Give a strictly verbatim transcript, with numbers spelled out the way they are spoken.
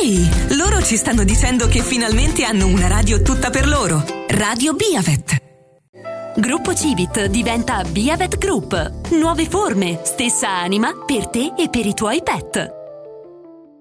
Ehi, loro ci stanno dicendo che finalmente hanno una radio tutta per loro. Radio Biavet. Gruppo Civit diventa Biavet Group. Nuove forme, stessa anima per te e per i tuoi pet.